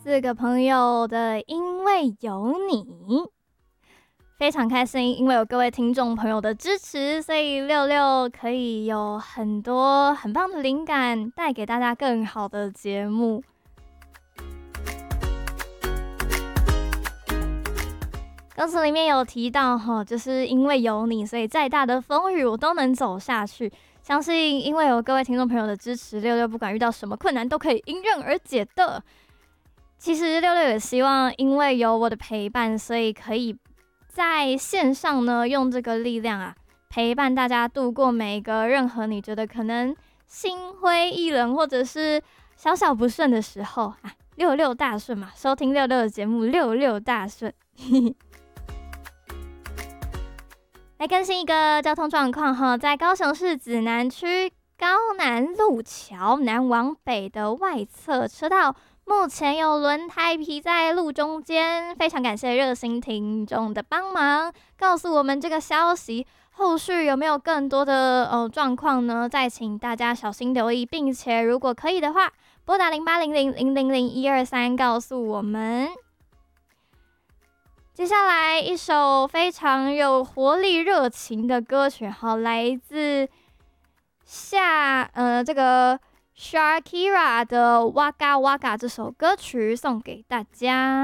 4个朋友的因为有你，非常开心，因为有各位听众朋友的支持，所以66可以有很多很棒的灵感，带给大家更好的节目。歌词里面有提到就是因为有你，所以再大的风雨我都能走下去。相信因为有各位听众朋友的支持，66不管遇到什么困难都可以迎刃而解的。其实66也希望因为有我的陪伴，所以可以在线上呢用这个力量陪伴大家度过每一个任何你觉得可能心灰意冷或者是小小不顺的时候66大顺嘛，收听66的节目66大顺。来更新一个交通状况在高雄市紫南区高南路桥南往北的外侧车道，目前有轮胎皮在路中间，非常感谢热心听众的帮忙，告诉我们这个消息。后续有没有更多的状况呢？再请大家小心留意，并且如果可以的话，拨打0800000123告诉我们。接下来一首非常有活力热情的歌曲来自这个 Shakira 的 Waka Waka 这首歌曲送给大家。